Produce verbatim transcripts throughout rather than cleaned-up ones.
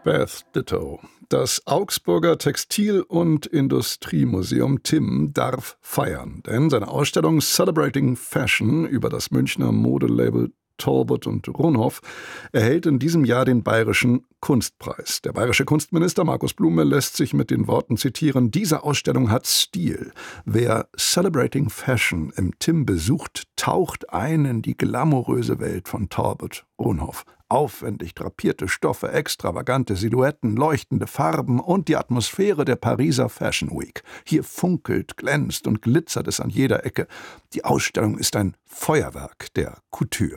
Beth Ditto. Das Augsburger Textil- und Industriemuseum Timm darf feiern, denn seine Ausstellung Celebrating Fashion über das Münchner Modelabel Talbot und Ronhoff erhält in diesem Jahr den Bayerischen Kunstpreis. Der bayerische Kunstminister Markus Blume lässt sich mit den Worten zitieren: Diese Ausstellung hat Stil. Wer Celebrating Fashion im Timm besucht, taucht ein in die glamouröse Welt von Talbot Ronhoff. Aufwendig drapierte Stoffe, extravagante Silhouetten, leuchtende Farben und die Atmosphäre der Pariser Fashion Week. Hier funkelt, glänzt und glitzert es an jeder Ecke. Die Ausstellung ist ein Feuerwerk der Couture.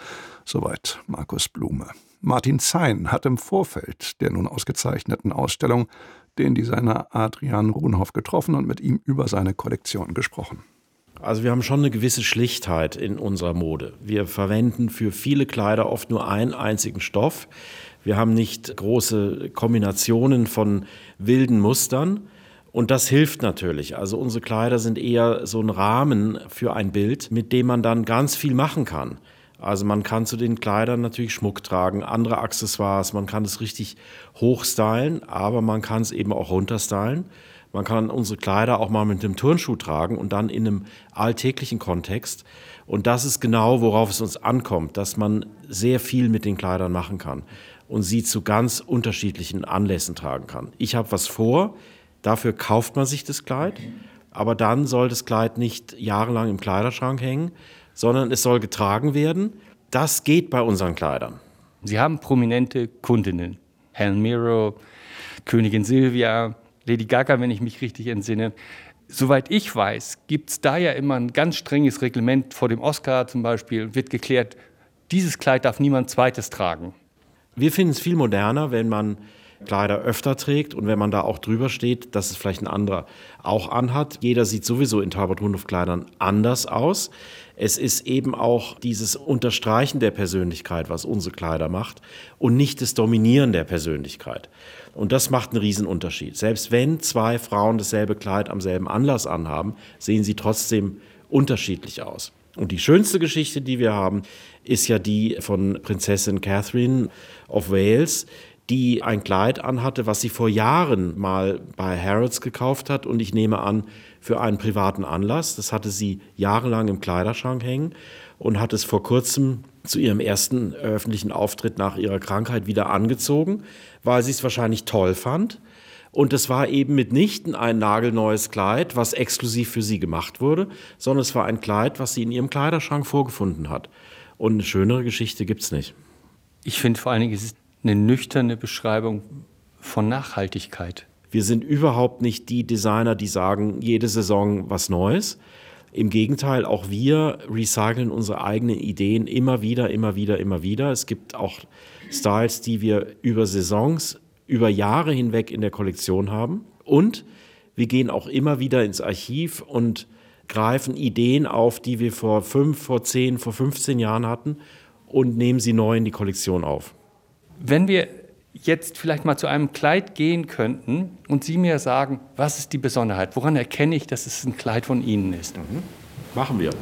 Soweit Markus Blume. Martin Zein hat im Vorfeld der nun ausgezeichneten Ausstellung den Designer Adrian Ronhoff getroffen und mit ihm über seine Kollektion gesprochen. Also wir haben schon eine gewisse Schlichtheit in unserer Mode. Wir verwenden für viele Kleider oft nur einen einzigen Stoff. Wir haben nicht große Kombinationen von wilden Mustern. Und das hilft natürlich. Also unsere Kleider sind eher so ein Rahmen für ein Bild, mit dem man dann ganz viel machen kann. Also man kann zu den Kleidern natürlich Schmuck tragen, andere Accessoires, man kann es richtig hochstylen, aber man kann es eben auch runterstylen. Man kann unsere Kleider auch mal mit einem Turnschuh tragen und dann in einem alltäglichen Kontext. Und das ist genau, worauf es uns ankommt, dass man sehr viel mit den Kleidern machen kann und sie zu ganz unterschiedlichen Anlässen tragen kann. Ich habe was vor, dafür kauft man sich das Kleid, aber dann soll das Kleid nicht jahrelang im Kleiderschrank hängen, sondern es soll getragen werden. Das geht bei unseren Kleidern. Sie haben prominente Kundinnen. Helen Mirren, Königin Silvia, Lady Gaga, wenn ich mich richtig entsinne. Soweit ich weiß, gibt es da ja immer ein ganz strenges Reglement. Vor dem Oscar zum Beispiel wird geklärt, dieses Kleid darf niemand Zweites tragen. Wir finden es viel moderner, wenn man Kleider öfter trägt und wenn man da auch drüber steht, dass es vielleicht ein anderer auch anhat. Jeder sieht sowieso in Talbot-Ronhoff-Kleidern anders aus. Es ist eben auch dieses Unterstreichen der Persönlichkeit, was unsere Kleider macht, und nicht das Dominieren der Persönlichkeit. Und das macht einen Riesenunterschied. Selbst wenn zwei Frauen dasselbe Kleid am selben Anlass anhaben, sehen sie trotzdem unterschiedlich aus. Und die schönste Geschichte, die wir haben, ist ja die von Prinzessin Catherine of Wales, die ein Kleid anhatte, was sie vor Jahren mal bei Harrods gekauft hat und ich nehme an, für einen privaten Anlass. Das hatte sie jahrelang im Kleiderschrank hängen und hat es vor kurzem zu ihrem ersten öffentlichen Auftritt nach ihrer Krankheit wieder angezogen, weil sie es wahrscheinlich toll fand. Und es war eben mitnichten ein nagelneues Kleid, was exklusiv für sie gemacht wurde, sondern es war ein Kleid, was sie in ihrem Kleiderschrank vorgefunden hat. Und eine schönere Geschichte gibt's nicht. Ich finde vor allen Dingen, es ist eine nüchterne Beschreibung von Nachhaltigkeit. Wir sind überhaupt nicht die Designer, die sagen, jede Saison was Neues. Im Gegenteil, auch wir recyceln unsere eigenen Ideen immer wieder, immer wieder, immer wieder. Es gibt auch Styles, die wir über Saisons, über Jahre hinweg in der Kollektion haben. Und wir gehen auch immer wieder ins Archiv und greifen Ideen auf, die wir vor fünf, vor zehn, vor fünfzehn Jahren hatten und nehmen sie neu in die Kollektion auf. Wenn wir jetzt vielleicht mal zu einem Kleid gehen könnten und Sie mir sagen, was ist die Besonderheit? Woran erkenne ich, dass es ein Kleid von Ihnen ist? Mhm. Machen wir.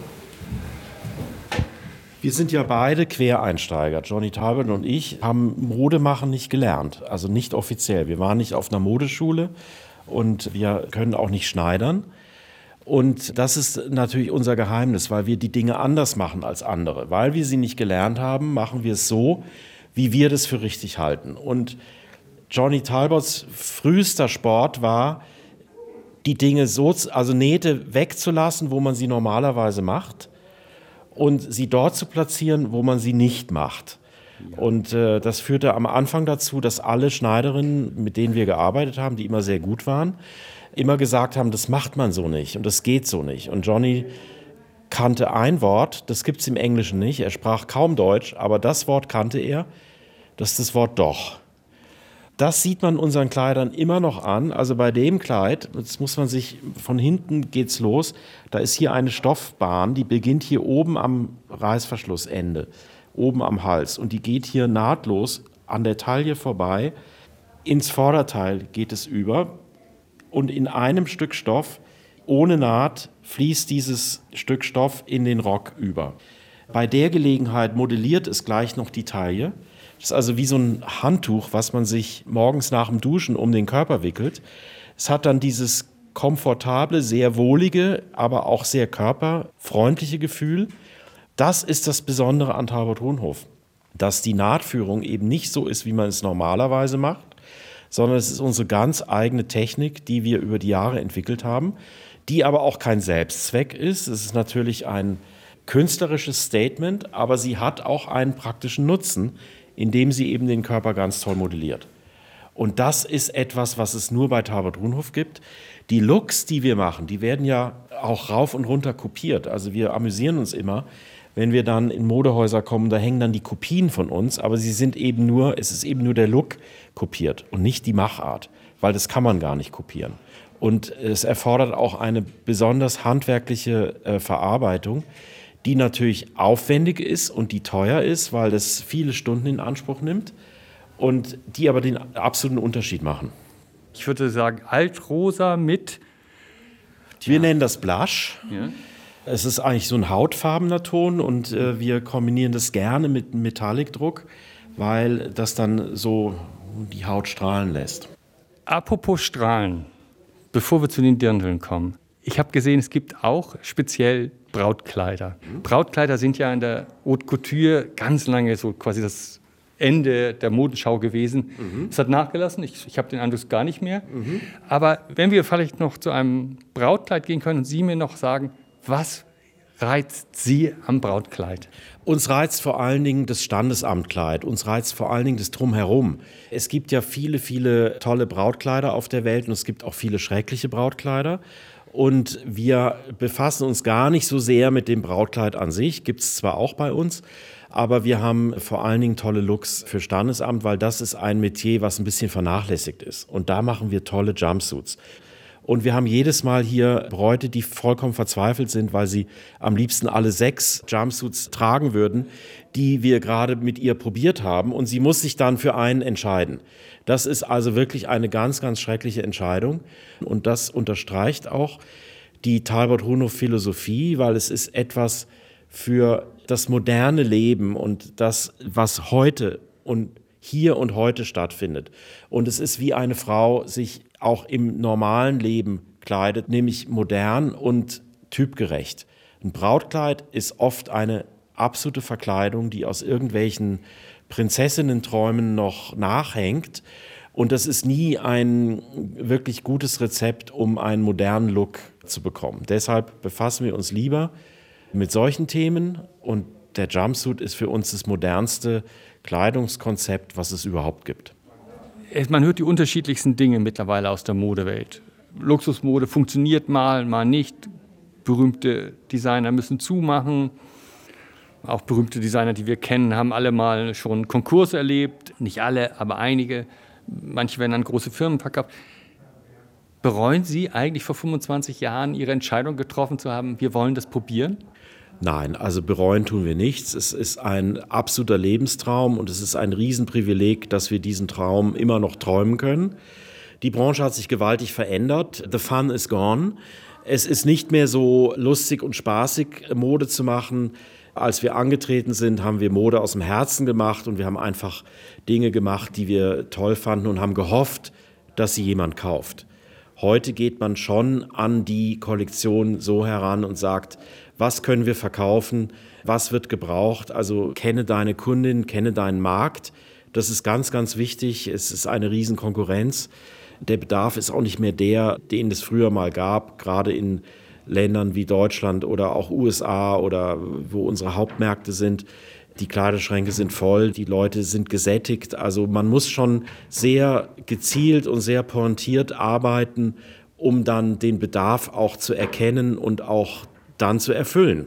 Wir sind ja beide Quereinsteiger. Johnny Talbot und ich haben Modemachen nicht gelernt, also nicht offiziell. Wir waren nicht auf einer Modeschule und wir können auch nicht schneidern. Und das ist natürlich unser Geheimnis, weil wir die Dinge anders machen als andere. Weil wir sie nicht gelernt haben, machen wir es so, wie wir das für richtig halten. Und Johnny Talbots frühester Sport war, die Dinge so, also Nähte wegzulassen, wo man sie normalerweise macht, und sie dort zu platzieren, wo man sie nicht macht. Ja. Und äh, das führte am Anfang dazu, dass alle Schneiderinnen, mit denen wir gearbeitet haben, die immer sehr gut waren, immer gesagt haben, das macht man so nicht und das geht so nicht. Und Johnny kannte ein Wort, das gibt es im Englischen nicht, er sprach kaum Deutsch, aber das Wort kannte er, das ist das Wort doch. Das sieht man unseren Kleidern immer noch an, also bei dem Kleid, jetzt muss man sich, von hinten geht's los, da ist hier eine Stoffbahn, die beginnt hier oben am Reißverschlussende, oben am Hals, und die geht hier nahtlos an der Taille vorbei, ins Vorderteil geht es über, und in einem Stück Stoff, ohne Naht, fließt dieses Stück Stoff in den Rock über. Bei der Gelegenheit modelliert es gleich noch die Taille, Das ist also wie so ein Handtuch, was man sich morgens nach dem Duschen um den Körper wickelt. Es hat dann dieses komfortable, sehr wohlige, aber auch sehr körperfreundliche Gefühl. Das ist das Besondere an Talbot-Rundhof, dass die Nahtführung eben nicht so ist, wie man es normalerweise macht, sondern es ist unsere ganz eigene Technik, die wir über die Jahre entwickelt haben, die aber auch kein Selbstzweck ist. Es ist natürlich ein künstlerisches Statement, aber sie hat auch einen praktischen Nutzen, indem sie eben den Körper ganz toll modelliert. Und das ist etwas, was es nur bei Talbot-Rundhof gibt. Die Looks, die wir machen, die werden ja auch rauf und runter kopiert. Also wir amüsieren uns immer, wenn wir dann in Modehäuser kommen, da hängen dann die Kopien von uns, aber sie sind eben nur, es ist eben nur der Look kopiert und nicht die Machart, weil das kann man gar nicht kopieren. Und es erfordert auch eine besonders handwerkliche äh, Verarbeitung, die natürlich aufwendig ist und die teuer ist, weil das viele Stunden in Anspruch nimmt und die aber den absoluten Unterschied machen. Ich würde sagen, altrosa mit... Wir nennen das Blush. Ja. Es ist eigentlich so ein hautfarbener Ton und äh, wir kombinieren das gerne mit Metallic-Druck, weil das dann so die Haut strahlen lässt. Apropos Strahlen, bevor wir zu den Dirndln kommen. Ich habe gesehen, es gibt auch speziell Brautkleider. Mhm. Brautkleider sind ja in der Haute Couture ganz lange so quasi das Ende der Modenschau gewesen. Mhm. Es hat nachgelassen, ich, ich habe den Eindruck gar nicht mehr. Mhm. Aber wenn wir vielleicht noch zu einem Brautkleid gehen können und Sie mir noch sagen, was reizt Sie am Brautkleid? Uns reizt vor allen Dingen das Standesamtkleid, uns reizt vor allen Dingen das Drumherum. Es gibt ja viele, viele tolle Brautkleider auf der Welt und es gibt auch viele schreckliche Brautkleider. Und wir befassen uns gar nicht so sehr mit dem Brautkleid an sich, gibt es zwar auch bei uns, aber wir haben vor allen Dingen tolle Looks für Standesamt, weil das ist ein Metier, was ein bisschen vernachlässigt ist. Und da machen wir tolle Jumpsuits. Und wir haben jedes Mal hier Bräute, die vollkommen verzweifelt sind, weil sie am liebsten alle sechs Jumpsuits tragen würden, die wir gerade mit ihr probiert haben. Und sie muss sich dann für einen entscheiden. Das ist also wirklich eine ganz, ganz schreckliche Entscheidung. Und das unterstreicht auch die Talbot-Rundhof-Philosophie, weil es ist etwas für das moderne Leben und das, was heute und hier und heute stattfindet. Und es ist wie eine Frau sich auch im normalen Leben kleidet, nämlich modern und typgerecht. Ein Brautkleid ist oft eine absolute Verkleidung, die aus irgendwelchen Prinzessinnen-Träumen noch nachhängt. Und das ist nie ein wirklich gutes Rezept, um einen modernen Look zu bekommen. Deshalb befassen wir uns lieber mit solchen Themen. Und der Jumpsuit ist für uns das modernste Kleidungskonzept, was es überhaupt gibt. Man hört die unterschiedlichsten Dinge mittlerweile aus der Modewelt. Luxusmode funktioniert mal, mal nicht. Berühmte Designer müssen zumachen. Auch berühmte Designer, die wir kennen, haben alle mal schon Konkurs erlebt. Nicht alle, aber einige. Manche werden an große Firmen verkauft. Bereuen Sie eigentlich vor fünfundzwanzig Jahren Ihre Entscheidung getroffen zu haben, wir wollen das probieren? Nein, also bereuen tun wir nichts. Es ist ein absoluter Lebenstraum und es ist ein Riesenprivileg, dass wir diesen Traum immer noch träumen können. Die Branche hat sich gewaltig verändert. The fun is gone. Es ist nicht mehr so lustig und spaßig, Mode zu machen. Als wir angetreten sind, haben wir Mode aus dem Herzen gemacht und wir haben einfach Dinge gemacht, die wir toll fanden und haben gehofft, dass sie jemand kauft. Heute geht man schon an die Kollektion so heran und sagt, was können wir verkaufen, was wird gebraucht, also kenne deine Kundin, kenne deinen Markt. Das ist ganz, ganz wichtig. Es ist eine Riesenkonkurrenz. Der Bedarf ist auch nicht mehr der, den es früher mal gab, gerade in Ländern wie Deutschland oder auch U S A oder wo unsere Hauptmärkte sind. Die Kleiderschränke sind voll, die Leute sind gesättigt. Also man muss schon sehr gezielt und sehr pointiert arbeiten, um dann den Bedarf auch zu erkennen und auch dann zu erfüllen.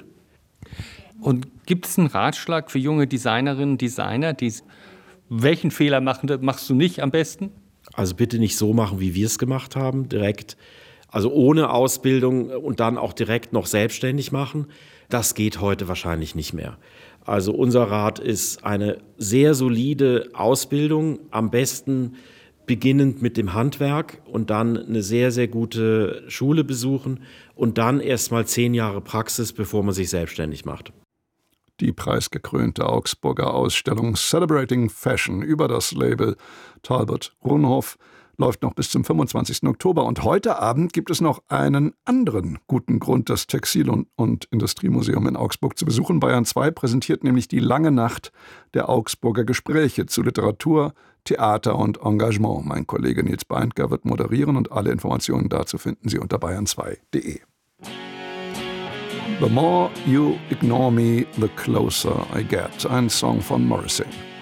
Und gibt es einen Ratschlag für junge Designerinnen, Designer, die welchen Fehler machen, machst du nicht am besten? Also bitte nicht so machen, wie wir es gemacht haben, direkt. Also ohne Ausbildung und dann auch direkt noch selbstständig machen. Das geht heute wahrscheinlich nicht mehr. Also unser Rat ist eine sehr solide Ausbildung, am besten beginnend mit dem Handwerk und dann eine sehr, sehr gute Schule besuchen und dann erst mal zehn Jahre Praxis, bevor man sich selbstständig macht. Die preisgekrönte Augsburger Ausstellung Celebrating Fashion über das Label Talbot Runhoff läuft noch bis zum fünfundzwanzigsten Oktober. Und heute Abend gibt es noch einen anderen guten Grund, das Textil- und, und Industriemuseum in Augsburg zu besuchen. Bayern zwei präsentiert nämlich die lange Nacht der Augsburger Gespräche zu Literatur, Theater und Engagement. Mein Kollege Nils Beindker wird moderieren und alle Informationen dazu finden Sie unter bayern zwei punkt de. The more you ignore me, the closer I get. Ein Song von Morrissey.